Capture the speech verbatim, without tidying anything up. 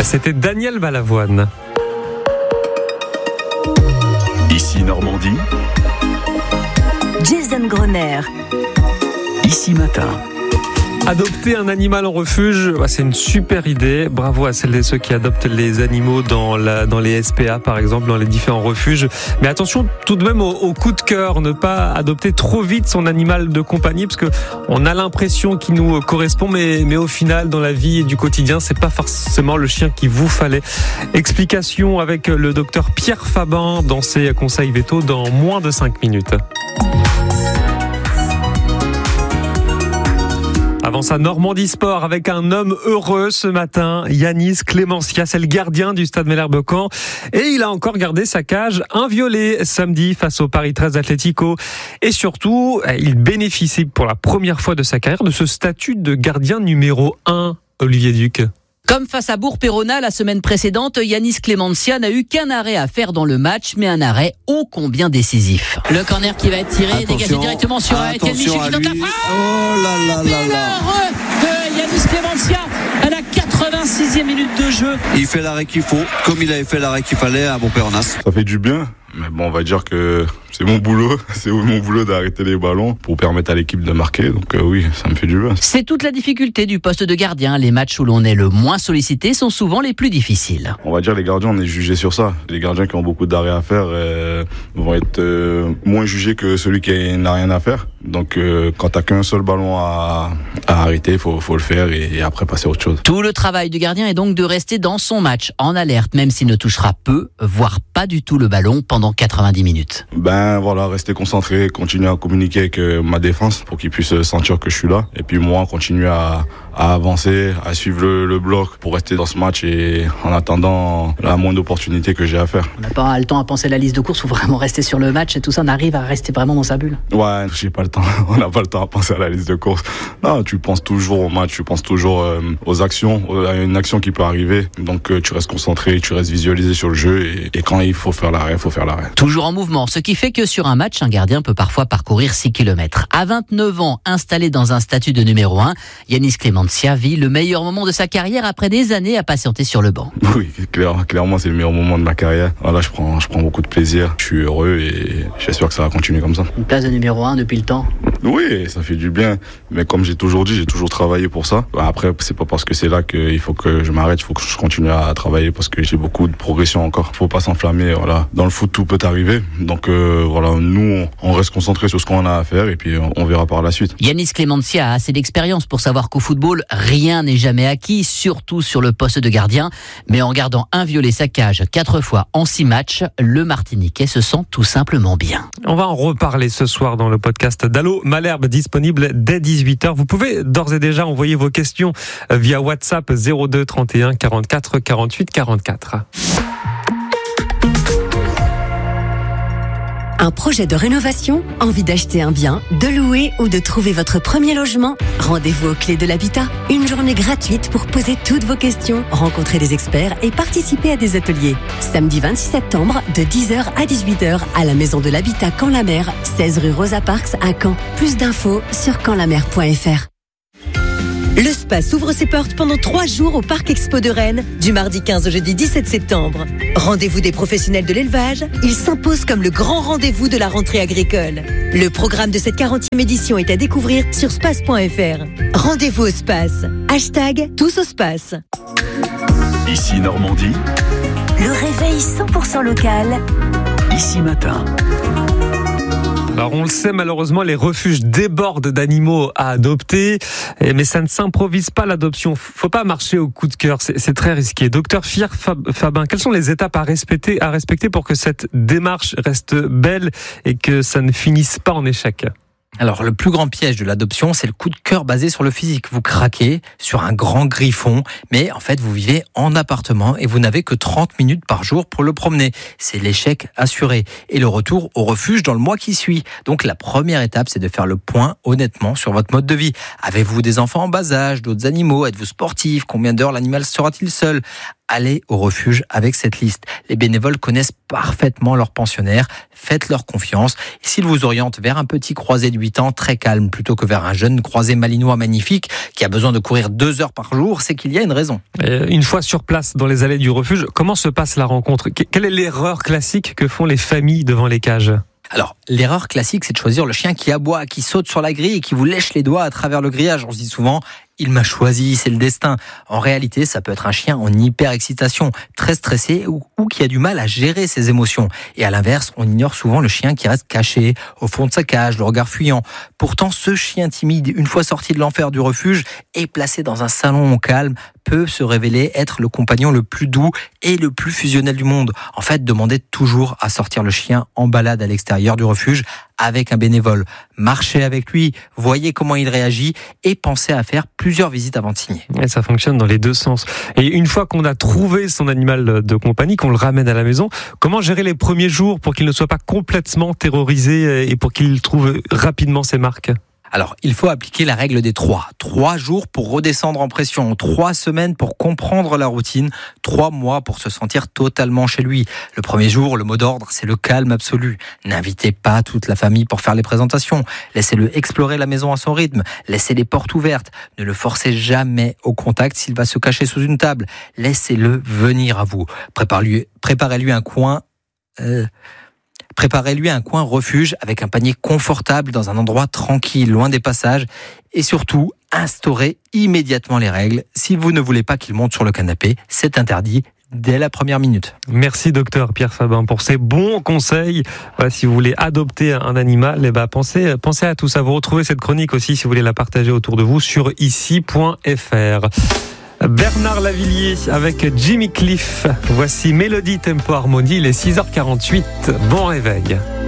C'était Daniel Balavoine. Ici Normandie. Jason Grosner. Ici Matin. Adopter un animal en refuge, c'est une super idée. Bravo à celles et ceux qui adoptent les animaux dans, la, dans les S P A, par exemple, dans les différents refuges. Mais attention tout de même au, au coup de cœur, ne pas adopter trop vite son animal de compagnie, parce que on a l'impression qu'il nous correspond, mais, mais au final, dans la vie du quotidien, c'est pas forcément le chien qu'il vous fallait. Explication avec le docteur Pierre Fabin dans ses conseils vétos dans moins de cinq minutes. Avant ça, Normandie Sport avec un homme heureux ce matin, Yanis Clémencia, c'est le gardien du Stade Malherbe-Caen et il a encore gardé sa cage inviolée samedi face au Paris treize Atlético et surtout, il bénéficie pour la première fois de sa carrière de ce statut de gardien numéro un, Olivier Duc. Comme face à Bourg-Péronat la semaine précédente, Yanis Clémencia n'a eu qu'un arrêt à faire dans le match, mais un arrêt ô combien décisif. Le corner qui va être tiré, attention, dégagé directement sur Étienne Michu qui tente la frappe. Oh là là là là. De Yanis Clémencia à la quatre-vingt-sixième minute de jeu. Il fait l'arrêt qu'il faut, comme il avait fait l'arrêt qu'il fallait à Bourg-Péronat. Ça fait du bien. Mais bon, on va dire que c'est mon boulot, c'est mon boulot d'arrêter les ballons pour permettre à l'équipe de marquer. Donc euh, oui, ça me fait du bien. C'est toute la difficulté du poste de gardien. Les matchs où l'on est le moins sollicité sont souvent les plus difficiles. On va dire les gardiens, on est jugés sur ça. Les gardiens qui ont beaucoup d'arrêts à faire euh, vont être euh, moins jugés que celui qui n'a rien à faire. Donc euh, quand t'as qu'un seul ballon à, à arrêter, faut, faut le faire et, et après passer à autre chose. Tout le travail du gardien est donc de rester dans son match, en alerte, même s'il ne touchera peu, voire pas du tout le ballon pendant quatre-vingt-dix minutes. Ben voilà, rester concentré, continuer à communiquer avec euh, ma défense pour qu'ils puissent sentir que je suis là. Et puis moi, continuer à, à avancer, à suivre le, le bloc pour rester dans ce match et en attendant la moindre opportunité que j'ai à faire. On n'a pas le temps à penser à la liste de courses, il faut vraiment rester sur le match et tout ça, on arrive à rester vraiment dans sa bulle. Ouais, j'ai pas le temps, on n'a pas le temps à penser à la liste de courses. Non, tu penses toujours au match, tu penses toujours euh, aux actions, à une action qui peut arriver. Donc euh, tu restes concentré, tu restes visualisé sur le jeu et, et quand il faut faire l'arrêt, il faut faire l'arrêt. Toujours en mouvement, ce qui fait que sur un match, un gardien peut parfois parcourir six kilomètres. À vingt-neuf ans, installé dans un statut de numéro un, Yanis Clémencia vit le meilleur moment de sa carrière après des années à patienter sur le banc. Oui, clair, clairement, c'est le meilleur moment de ma carrière. Voilà, je prends, je prends beaucoup de plaisir, je suis heureux et j'espère que ça va continuer comme ça. Une place de numéro un depuis le temps. Oui, ça fait du bien, mais comme j'ai toujours dit, j'ai toujours travaillé pour ça. Après, c'est pas parce que c'est là qu'il faut que je m'arrête, il faut que je continue à travailler parce que j'ai beaucoup de progression encore. Faut pas s'enflammer, voilà. Dans le foot, tout peut arriver, donc euh, voilà, nous, on, on reste concentré sur ce qu'on a à faire et puis on, on verra par la suite. Yanis Clémencia a assez d'expérience pour savoir qu'au football, rien n'est jamais acquis, surtout sur le poste de gardien. Mais en gardant inviolé sa cage quatre fois en six matchs, le Martiniquais se sent tout simplement bien. On va en reparler ce soir dans le podcast d'Allo Malherbe, disponible dès dix-huit heures. Vous pouvez d'ores et déjà envoyer vos questions via WhatsApp zéro deux trente et un quarante-quatre quarante-huit quarante-quatre. Un projet de rénovation, envie d'acheter un bien, de louer ou de trouver votre premier logement? Rendez-vous aux Clés de l'Habitat. Une journée gratuite pour poser toutes vos questions, rencontrer des experts et participer à des ateliers. Samedi vingt-six septembre, de dix heures à dix-huit heures, à la Maison de l'Habitat Caen-la-Mer, seize rue Rosa Parks à Caen. Plus d'infos sur caen la mer point f r. Le Spa s'ouvre ses portes pendant trois jours au Parc Expo de Rennes, du mardi quinze au jeudi dix-sept septembre. Rendez-vous des professionnels de l'élevage, il s'impose comme le grand rendez-vous de la rentrée agricole. Le programme de cette quarantième édition est à découvrir sur space point f r. Rendez-vous au Space. Hashtag tous au Space. Ici Normandie. Le réveil cent pour cent local. Ici Matin. Alors on le sait, malheureusement, les refuges débordent d'animaux à adopter, mais ça ne s'improvise pas l'adoption. Faut pas marcher au coup de cœur, c'est, c'est très risqué. Docteur Pierre Fabin, quelles sont les étapes à respecter, à respecter pour que cette démarche reste belle et que ça ne finisse pas en échec ? Alors, le plus grand piège de l'adoption, c'est le coup de cœur basé sur le physique. Vous craquez sur un grand griffon, mais en fait, vous vivez en appartement et vous n'avez que trente minutes par jour pour le promener. C'est l'échec assuré. Et le retour au refuge dans le mois qui suit. Donc, la première étape, c'est de faire le point honnêtement sur votre mode de vie. Avez-vous des enfants en bas âge, d'autres animaux? Êtes-vous sportif? Combien d'heures l'animal sera-t-il seul? allez au refuge avec cette liste. Les bénévoles connaissent parfaitement leurs pensionnaires, faites-leur confiance. Et s'ils vous orientent vers un petit croisé de huit ans très calme plutôt que vers un jeune croisé malinois magnifique qui a besoin de courir deux heures par jour, c'est qu'il y a une raison. Et une fois sur place dans les allées du refuge, comment se passe la rencontre ? Quelle est l'erreur classique que font les familles devant les cages ? Alors, l'erreur classique, c'est de choisir le chien qui aboie, qui saute sur la grille et qui vous lèche les doigts à travers le grillage. On se dit souvent, il m'a choisi, c'est le destin. En réalité, ça peut être un chien en hyper-excitation, très stressé ou, ou qui a du mal à gérer ses émotions. Et à l'inverse, on ignore souvent le chien qui reste caché au fond de sa cage, le regard fuyant. Pourtant, ce chien timide, une fois sorti de l'enfer du refuge et placé dans un salon calme, peut se révéler être le compagnon le plus doux et le plus fusionnel du monde. En fait, demandez toujours à sortir le chien en balade à l'extérieur du refuge avec un bénévole. Marchez avec lui, voyez comment il réagit et pensez à faire plusieurs visites avant de signer. Et ça fonctionne dans les deux sens. Et une fois qu'on a trouvé son animal de compagnie, qu'on le ramène à la maison, comment gérer les premiers jours pour qu'il ne soit pas complètement terrorisé et pour qu'il trouve rapidement ses marques ? Alors, il faut appliquer la règle des trois. Trois jours pour redescendre en pression, trois semaines pour comprendre la routine, trois mois pour se sentir totalement chez lui. Le premier jour, le mot d'ordre, c'est le calme absolu. N'invitez pas toute la famille pour faire les présentations. Laissez-le explorer la maison à son rythme. Laissez les portes ouvertes. Ne le forcez jamais au contact s'il va se cacher sous une table. Laissez-le venir à vous. Préparez-lui, préparez-lui un coin... Euh Préparez-lui un coin refuge avec un panier confortable dans un endroit tranquille, loin des passages. Et surtout, instaurez immédiatement les règles. Si vous ne voulez pas qu'il monte sur le canapé, c'est interdit dès la première minute. Merci docteur Pierre Fabin pour ces bons conseils. Voilà, si vous voulez adopter un animal, eh ben, pensez, pensez à tout ça. Vous retrouvez cette chronique aussi si vous voulez la partager autour de vous sur ici point f r. Bernard Lavillier avec Jimmy Cliff. Voici Mélodie Tempo Harmonie, il est six heures quarante-huit. Bon réveil.